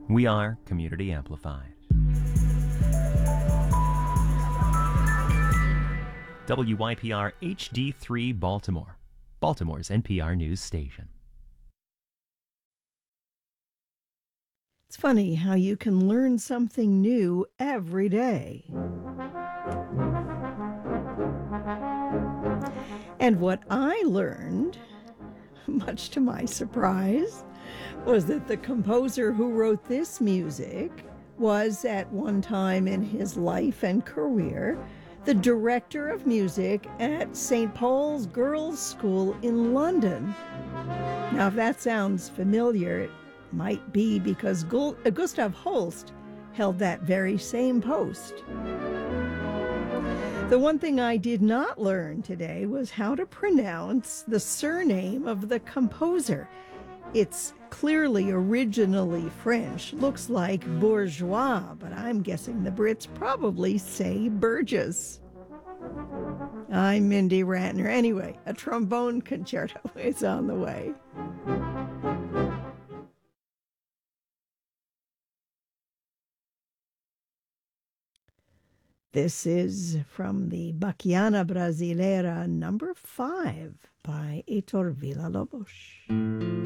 We are Community Amplified. WYPR HD3 Baltimore, Baltimore's NPR news station. It's funny how you can learn something new every day. And what I learned, much to my surprise, was that the composer who wrote this music was, at one time in his life and career, the director of music at St. Paul's Girls' School in London. Now, if that sounds familiar, it might be because Gustav Holst held that very same post. The one thing I did not learn today was how to pronounce the surname of the composer. It's clearly originally French, looks like bourgeois, but I'm guessing the Brits probably say Burgess. I'm Mindy Ratner. Anyway, a trombone concerto is on the way. This is from the Bachiana Brasileira number 5 by Heitor Villa-Lobos.